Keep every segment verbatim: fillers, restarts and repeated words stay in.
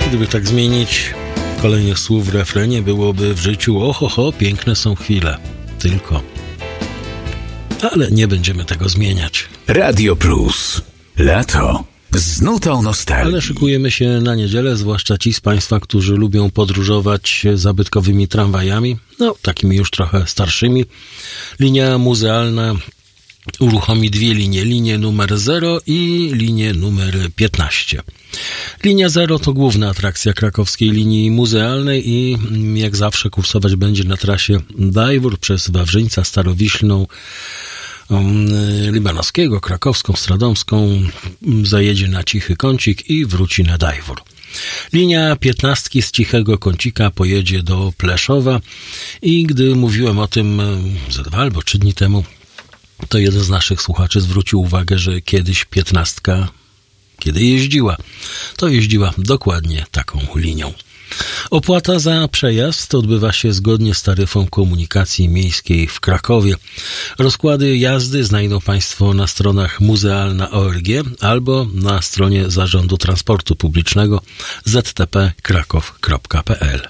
Gdyby tak zmienić kolejnych słów w refrenie, byłoby w życiu oho, ho, piękne są chwile. Tylko. Ale nie będziemy tego zmieniać. Radio Plus. Lato. Z nutą nostalgii. Ale szykujemy się na niedzielę, zwłaszcza ci z Państwa, którzy lubią podróżować zabytkowymi tramwajami, no takimi już trochę starszymi. Linia muzealna uruchomi dwie linie, linię numer zero i linię numer piętnaście. Linia zero to główna atrakcja krakowskiej linii muzealnej i jak zawsze kursować będzie na trasie Dajwór przez Wawrzyńca, Starowiślną, Libanowskiego, Krakowską, Stradomską, zajedzie na Cichy Kącik i wróci na Dajwór. Linia piętnastki z Cichego Kącika pojedzie do Pleszowa i gdy mówiłem o tym ze dwa albo trzy dni temu, to jeden z naszych słuchaczy zwrócił uwagę, że kiedyś piętnastka, kiedy jeździła, to jeździła dokładnie taką linią. Opłata za przejazd odbywa się zgodnie z taryfą komunikacji miejskiej w Krakowie. Rozkłady jazdy znajdą Państwo na stronach muzealna kropka org albo na stronie Zarządu Transportu Publicznego z t p kraków kropka p l.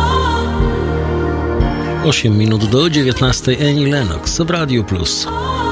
osiem minut do dziewiętnastej. Annie Lennox w Radiu Plus.